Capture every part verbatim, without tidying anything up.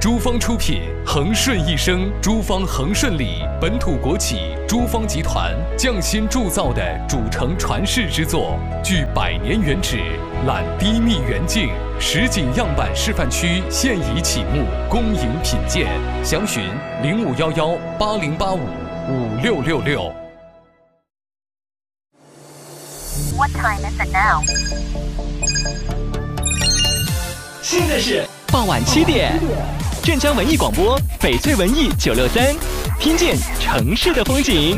珠方出品，恒顺一生，珠方恒顺里本土国企珠方集团匠心铸造的主城传世之作，具百年原址，揽低密远近，实景样板示范区现已启幕，恭迎品鉴。详询零五幺幺八零八五五六六六。 What time is it now? 现在是傍晚七点，镇江文艺广播，翡翠文艺九六三，听见城市的风景。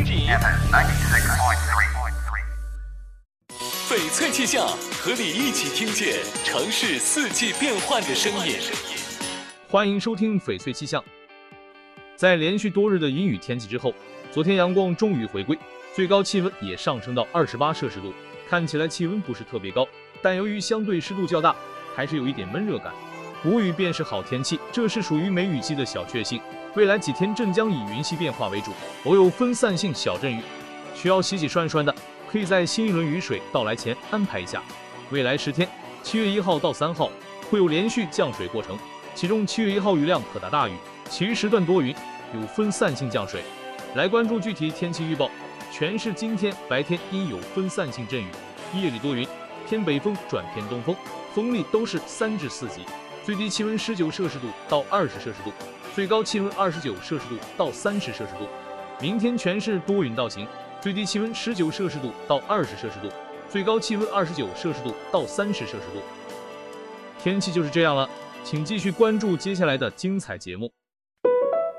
翡翠气象，和你一起听见城市四季变换的声音。 欢迎收听翡翠气象。在连续多日的阴雨天气之后，昨天阳光终于回归，最高气温也上升到二十八摄氏度。看起来气温不是特别高，但由于相对湿度较大，还是有一点闷热感。无雨便是好天气，这是属于梅雨季的小确幸。未来几天镇江以云系变化为主，偶有分散性小阵雨，需要洗洗涮涮的，可以在新一轮雨水到来前安排一下。未来十天，七月一号到三号会有连续降水过程，其中七月一号雨量可达大雨，其余时段多云，有分散性降水。来关注具体天气预报。全市今天白天阴有分散性阵雨，夜里多云，偏北风转偏东风，风力都是三至四级，最低气温十九摄氏度到二十摄氏度，最高气温二十九摄氏度到三十摄氏度。明天全市多云到晴，最低气温十九摄氏度到二十摄氏度，最高气温二十九摄氏度到三十摄氏度。天气就是这样了，请继续关注接下来的精彩节目。